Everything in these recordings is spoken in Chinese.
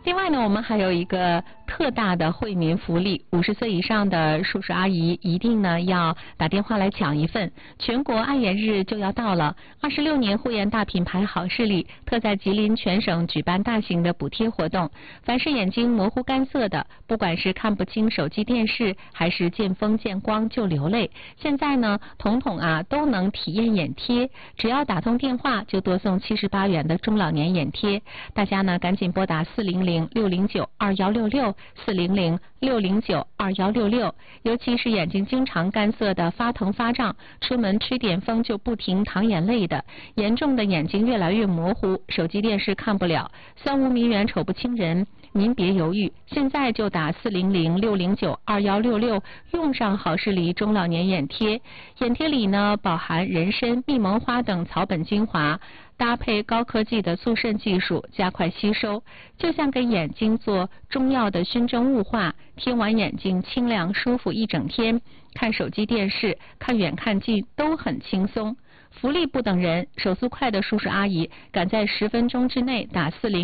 另外呢，我们还有一个特大的惠民福利，50岁以上的叔叔阿姨一定呢要打电话来抢一份。全国爱眼日就要到了，26年护眼大品牌好视力特在吉林全省举办大型的补贴活动，凡是眼睛模糊干涩的，不管是看不清手机电视，还是见风见光就流泪，现在呢统统都能体验眼贴，只要打通电话就多送78元的中老年眼贴。大家呢赶紧拨打400-609-2166，400-609-2166，尤其是眼睛经常干涩的、发疼发胀，出门吹点风就不停淌眼泪的，严重的眼睛越来越模糊，手机电视看不了，三无迷远瞅不清人，您别犹豫，现在就打400-609-2166，用上好视力中老年眼贴。眼贴里呢饱含人参、蜜蒙花等草本精华，搭配高科技的速渗技术，加快吸收，就像给眼睛做中药的熏蒸雾化，贴完眼睛清凉舒服一整天，看手机电视、看远看近都很轻松。福利不等人，手速快的叔叔阿姨赶在10分钟之内打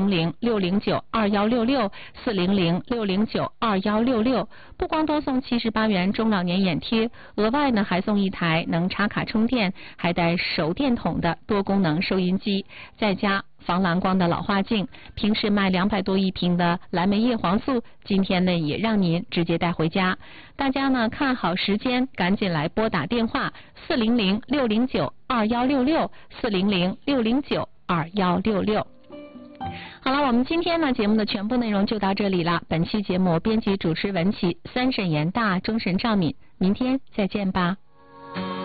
400-609-2166，400-609-2166，不光多送78元中老年眼贴，额外呢还送一台能插卡充电、还带手电筒的多功能收音机，再加防蓝光的老花镜。平时卖200多一瓶的蓝莓叶黄素，今天呢也让您直接带回家。大家呢看好时间，赶紧来拨打电话400-609-2166，400-609-2166。好了，我们今天呢节目的全部内容就到这里了。本期节目编辑主持文琪，3审严大，终审赵敏，明天再见吧。